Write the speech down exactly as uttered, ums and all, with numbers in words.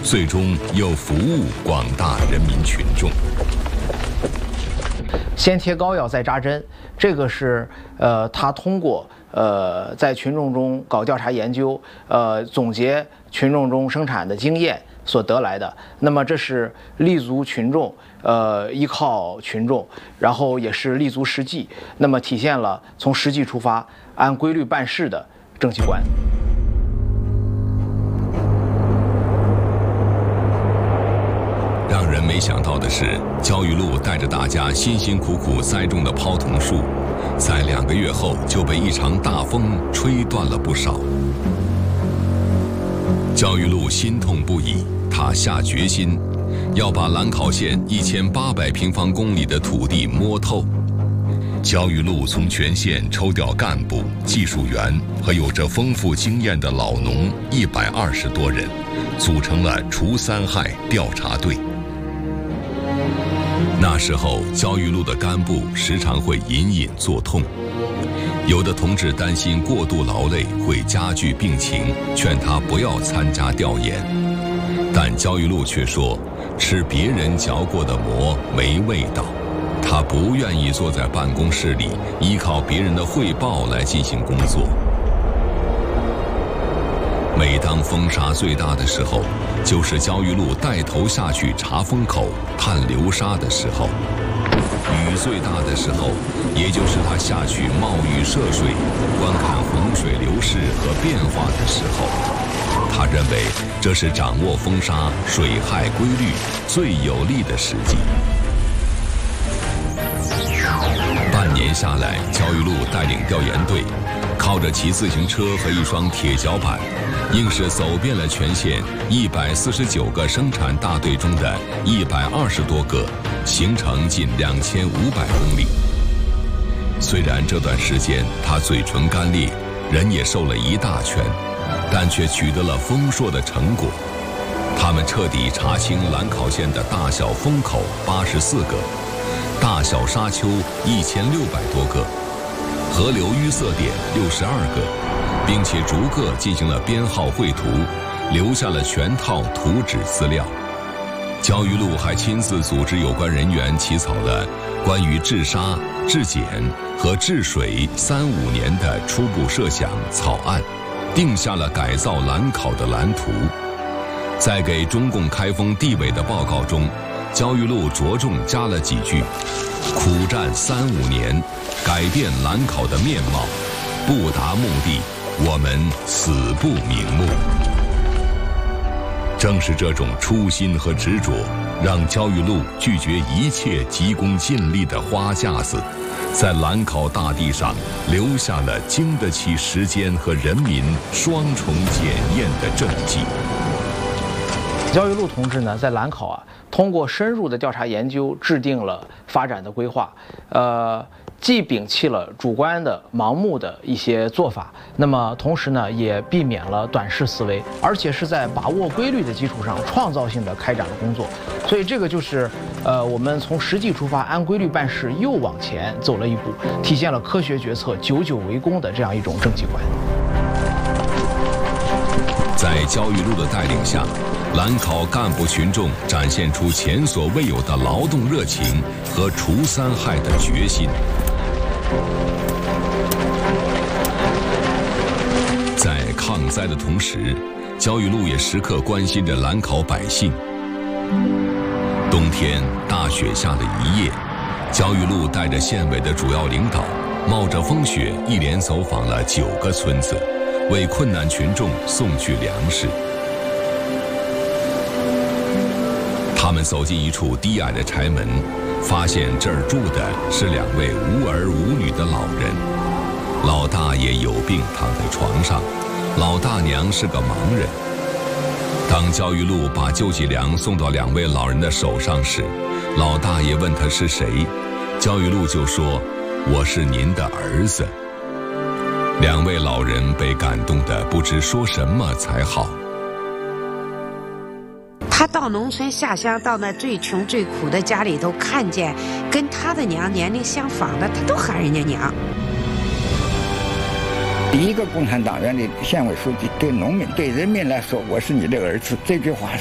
最终又服务广大人民群众。 先贴膏药再扎针，这个是呃他通过呃在群众中搞调查研究，呃总结群众中生产的经验所得来的。那么这是立足群众，呃依靠群众，然后也是立足实际，那么体现了从实际出发，按规律办事的政绩观。 让人没想到的是，焦裕禄带着大家辛辛苦苦栽种的泡桐树，在两个月后就被一场大风吹断了不少。焦裕禄心痛不已，他下决心要把兰考县一千八百平方公里的土地摸透。焦裕禄从全县抽调干部、技术员和有着丰富经验的老农一百二十多人，组成了除三害调查队。那时候，焦裕禄的肝部时常会隐隐作痛，有的同志担心过度劳累会加剧病情，劝他不要参加调研。但焦裕禄却说，吃别人嚼过的馍没味道，他不愿意坐在办公室里依靠别人的汇报来进行工作。每当风沙最大的时候，就是焦裕禄带头下去查风口、探流沙的时候；雨最大的时候，也就是他下去冒雨涉水、观看洪水流势和变化的时候。他认为这是掌握风沙、水害规律最有利的时机。半年下来，焦裕禄带领调研队，靠着骑自行车和一双铁脚板，硬是走遍了全县一百四十九个生产大队中的一百二十多个，行程近两千五百公里。虽然这段时间他嘴唇干裂，人也瘦了一大圈，但却取得了丰硕的成果。他们彻底查清兰考县的大小风口八十四个，大小沙丘一千六百多个，河流淤塞点六十二个，并且逐个进行了编号绘图，留下了全套图纸资料。焦裕禄还亲自组织有关人员起草了关于治沙、治碱和治水三五年的初步设想草案，定下了改造兰考的蓝图。在给中共开封地委的报告中，焦裕禄着重加了几句：苦战三五年，改变兰考的面貌，不达目的，我们死不瞑目。正是这种初心和执着，让焦裕禄拒绝一切急功近利的花架子，在兰考大地上留下了经得起时间和人民双重检验的政绩。 焦裕禄同志呢，在兰考啊，通过深入的调查研究，制定了发展的规划，呃，既摒弃了主观的、盲目的一些做法，那么同时呢，也避免了短视思维，而且是在把握规律的基础上，创造性的开展了工作。所以这个就是，呃，我们从实际出发，按规律办事，又往前走了一步，体现了科学决策、久久为功的这样一种政绩观。 在焦裕禄的带领下，兰考干部群众展现出前所未有的劳动热情和除三害的决心。在抗灾的同时，焦裕禄也时刻关心着兰考百姓。冬天大雪下了一夜，焦裕禄带着县委的主要领导，冒着风雪一连走访了九个村子，为困难群众送去粮食。他们走进一处低矮的柴门，发现这儿住的是两位无儿无女的老人。老大爷有病躺在床上，老大娘是个盲人。当焦裕禄把救济粮送到两位老人的手上时，老大爷问他是谁，焦裕禄就说：“我是您的儿子。”两位老人被感动得不知说什么才好。 他到农村下乡，到那最穷最苦的家里头，看见跟他的娘年龄相仿的，他都喊人家娘。 一个共产党员的县委书记对农民、对人民来说，我是你的儿子，这句话